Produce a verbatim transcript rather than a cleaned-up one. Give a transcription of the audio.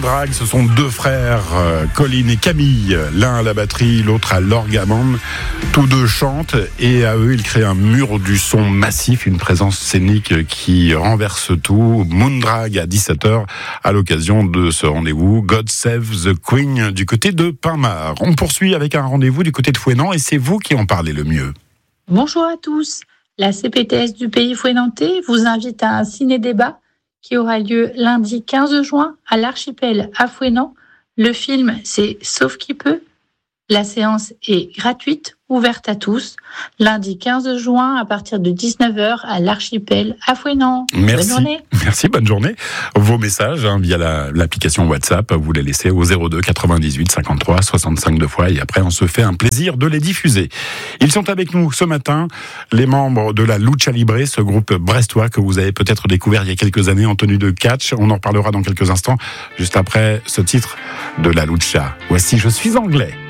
Moondrag, ce sont deux frères, euh, Colin et Camille, l'un à la batterie, l'autre à l'orgamon. Tous deux chantent et à eux, ils créent un mur du son massif, une présence scénique qui renverse tout. Moondrag à dix-sept heures à l'occasion de ce rendez-vous God Save the Queen du côté de Pinmar. On poursuit avec un rendez-vous du côté de Fouesnant et c'est vous qui en parlez le mieux. Bonjour à tous. La C P T S du Pays Fouesnantais vous invite à un ciné-débat qui aura lieu lundi quinze juin à l'Archipel à Fouesnant. Le film, c'est Sauf qui peut. La séance est gratuite, ouverte à tous. Lundi quinze juin à partir de dix-neuf heures à l'Archipel à Fouesnant. Merci. Bonne journée. Merci, bonne journée. Vos messages hein, via la, l'application WhatsApp, vous les laissez au zéro deux quatre-vingt-dix-huit cinquante-trois soixante-cinq deux fois et après on se fait un plaisir de les diffuser. Ils sont avec nous ce matin, les membres de la Lucha Libre, ce groupe brestois que vous avez peut-être découvert il y a quelques années en tenue de catch. On en reparlera dans quelques instants, juste après ce titre de la Lucha. Voici Je suis anglais.